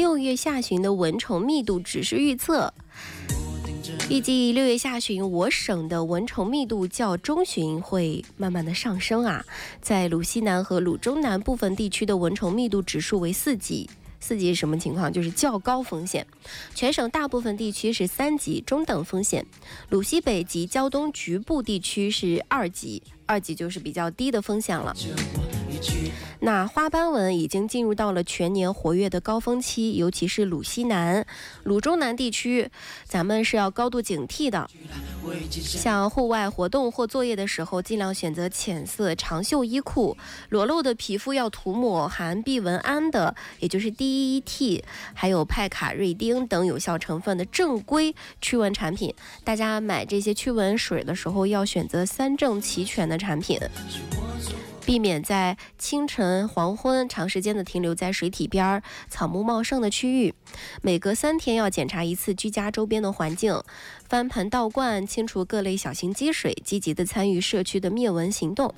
6月下旬的蚊虫密度指数预测。预计6月下旬，我省的蚊虫密度较中旬会慢慢的上升啊。在鲁西南和鲁中南部分地区的蚊虫密度指数为4级。4级是什么情况？就是较高风险。全省大部分地区是3级，中等风险。鲁西北及胶东局部地区是2级，2级就是比较低的风险了。那花斑蚊已经进入到了全年活跃的高峰期，尤其是鲁西南、鲁中南地区，咱们是要高度警惕的。像户外活动或作业的时候，尽量选择浅色长袖衣裤，裸露的皮肤要涂抹含避蚊胺的，也就是 DEET， 还有派卡瑞丁等有效成分的正规驱蚊产品。大家买这些驱蚊水的时候，要选择3证齐全的产品。避免在清晨、黄昏长时间的停留在水体边、草木茂盛的区域。每隔3天要检查一次居家周边的环境，翻盆倒罐，清除各类小型积水，积极的参与社区的灭蚊行动。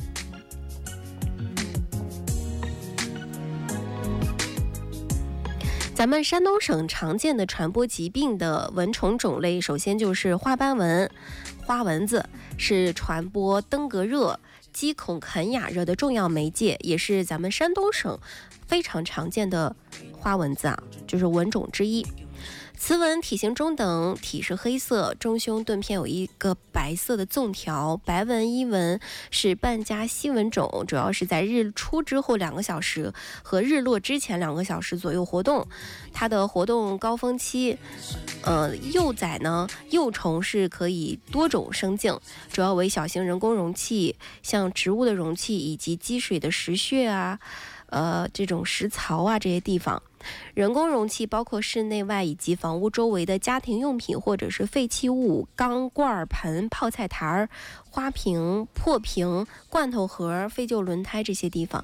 咱们山东省常见的传播疾病的蚊虫种类，首先就是花斑蚊。花蚊子是传播登革热、鸡孔肯雅热的重要媒介，也是咱们山东省非常常见的花蚊子啊，就是蚊种之一。雌蚊体型中等，体是黑色，中胸盾片有一个白色的纵条。白纹伊蚊是半家吸蚊种，主要是在日出之后2个小时和日落之前2个小时左右活动。它的活动高峰期，幼崽呢，幼虫是可以多种生境，主要为小型人工容器，像植物的容器以及积水的石穴啊。这种石槽啊，这些地方，人工容器包括室内外以及房屋周围的家庭用品或者是废弃物，缸、罐、盆、泡菜坛、花瓶、破瓶、罐头盒、废旧轮胎这些地方。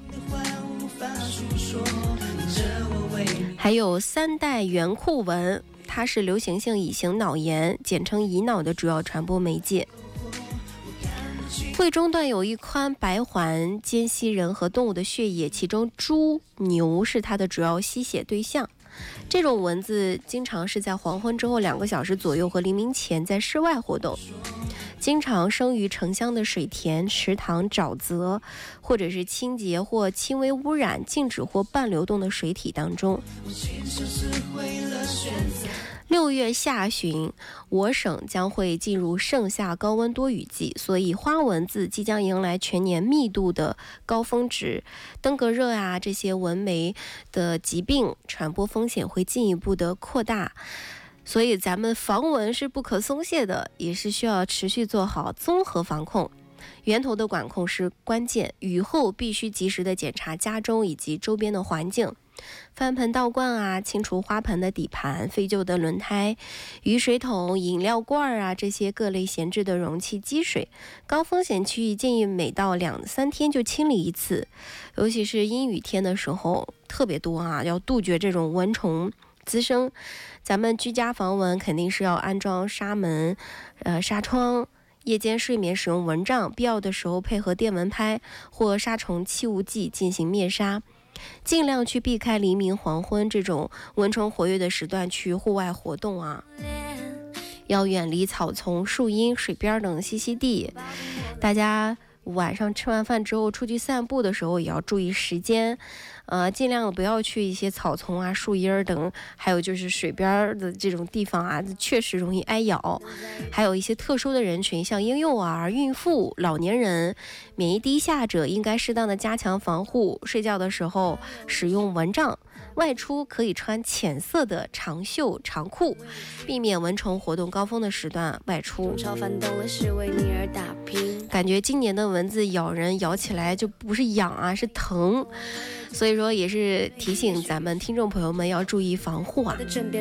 还有3代圆裤蚊，它是流行性乙型脑炎，简称乙脑的主要传播媒介。胃中段有一宽白环，间吸人和动物的血液，其中猪、牛是它的主要吸血对象。这种蚊子经常是在黄昏之后2个小时左右和黎明前在室外活动，经常生于城乡的水田、池塘、沼泽，或者是清洁或轻微污染、静止或半流动的水体当中。6月下旬，我省将会进入盛夏高温多雨季，所以花蚊子即将迎来全年密度的高峰值，登革热啊这些蚊媒的疾病传播风险会进一步的扩大。所以咱们防蚊是不可松懈的，也是需要持续做好综合防控。源头的管控是关键，雨后必须及时的检查家中以及周边的环境，翻盆倒罐啊，清除花盆的底盘、废旧的轮胎、雨水桶、饮料罐啊，这些各类闲置的容器积水。高风险区域建议每到2-3天就清理一次，尤其是阴雨天的时候特别多啊，要杜绝这种蚊虫滋生。咱们居家防蚊肯定是要安装纱门、纱窗，夜间睡眠使用蚊帐，必要的时候配合电蚊拍或杀虫气雾剂进行灭杀。尽量去避开黎明、黄昏这种蚊虫活跃的时段去户外活动啊，要远离草丛、树荫、水边等栖息地。大家晚上吃完饭之后出去散步的时候也要注意时间，尽量不要去一些草丛啊、树荫等，还有就是水边的这种地方啊，确实容易挨咬。还有一些特殊的人群，像婴幼儿、孕妇、老年人、免疫低下者，应该适当的加强防护。睡觉的时候使用蚊帐，外出可以穿浅色的长袖长裤，避免蚊虫活动高峰的时段外出。感觉今年的蚊子咬人咬起来就不是痒啊，是疼，所以说也是提醒咱们听众朋友们要注意防护啊。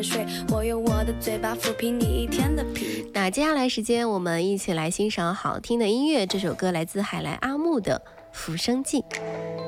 那接下来时间我们一起来欣赏好听的音乐，这首歌来自海来阿木的《浮生记》。